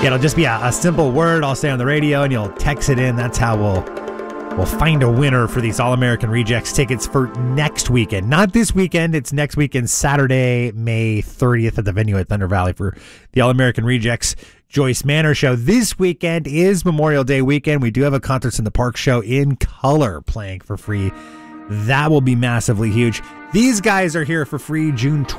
it'll just be a simple word I'll say on the radio, and you'll text it in. That's how we'll find a winner for these All-American Rejects tickets for next weekend. Not this weekend. It's next weekend, Saturday, May 30th at the venue at Thunder Valley for the All-American Rejects Joyce Manor show. This weekend is Memorial Day weekend. We do have a Concerts in the Park show in color playing for free. That will be massively huge. These guys are here for free June